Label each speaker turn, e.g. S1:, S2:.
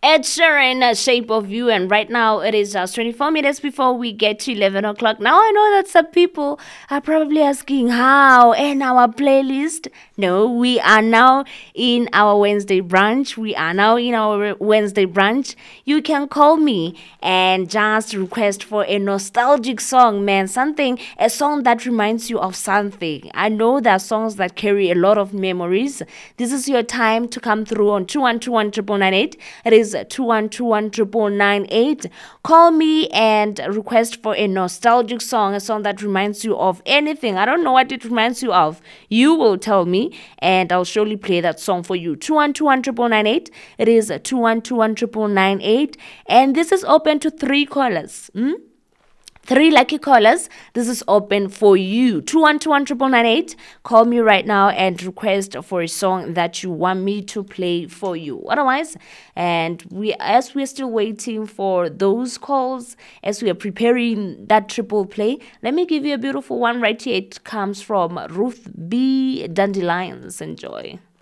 S1: Ed Sheeran, Shape of You, and right now it is just 24 minutes before we get to 11 o'clock. Now I know that some people are probably asking how and our playlist. No, we are now in our Wednesday brunch. We are now in our Wednesday brunch. You can call me and just request for a nostalgic song, man. A song that reminds you of something. I know there are songs that carry a lot of memories. This is your time to come through on 2121 It is 2121 Call me and request for a nostalgic song, a song that reminds you of anything. I don't know what it reminds you of. You will tell me, and I'll surely play that song for you. 2121 It is 2121 and this is open to three callers. Three lucky callers. This is open for you. 2121 Call me right now and request for a song that you want me to play for you. Otherwise, as we're still waiting for those calls, as we are preparing that triple play, let me give you a beautiful one right here. It comes from Ruth B. Dandelions. Enjoy.